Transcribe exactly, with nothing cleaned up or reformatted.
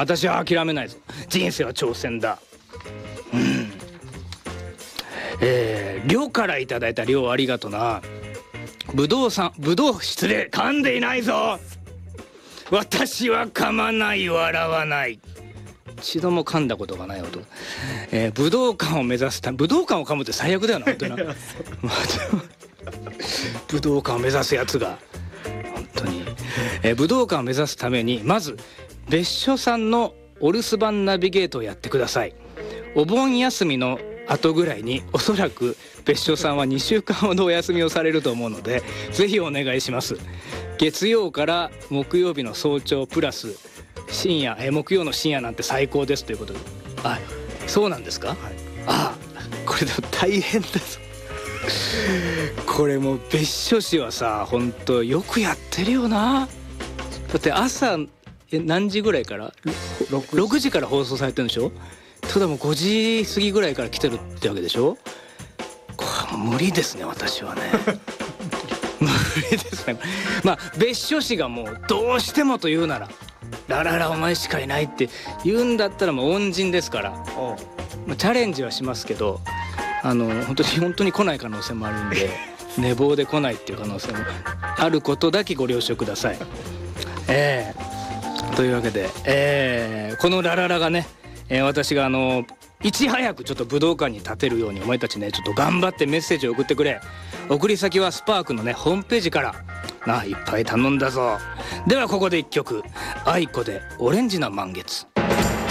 私は諦めないぞ。人生は挑戦だ。うんえー、寮からいただいた寮ありがとな。ぶどうさん、ぶどう失礼、噛んでいないぞ。私は噛まない、笑わない。一度も噛んだことがない男、えー、武道館を目指すため、武道館を噛むって最悪だよな本当にな武道館を目指すやつが本当に、えー、武道館を目指すためにまず別所さんのお留守番ナビゲートをやってください。お盆休みの後ぐらいにおそらく別所さんはにしゅうかんほどお休みをされると思うのでぜひお願いします。月曜から木曜日の早朝プラス深夜、え木曜の深夜なんて最高ですということで。あ、そうなんですか、はい、あ、これでも大変だぞこれもう別所氏はさ本当よくやってるよな。だって朝え何時ぐらいから 6, ろくじから放送されてるんでしょ。ただもうごじ過ぎぐらいから来てるってわけでしょ。これ無理ですね私はね無理ですね。まあ別所氏がもうどうしてもと言うならラララお前しかいないって言うんだったらもう恩人ですから、まあ、チャレンジはしますけどあの本当に本当に来ない可能性もあるんで寝坊で来ないっていう可能性もあることだけご了承ください。えー、というわけで、えー、このラララがね、えー、私があのいち早くちょっと武道館に立てるようにお前たちねちょっと頑張ってメッセージを送ってくれ。送り先はスパークのねホームページからな、いっぱい頼んだぞ。ではここでいっきょく、愛子でオレンジな満月。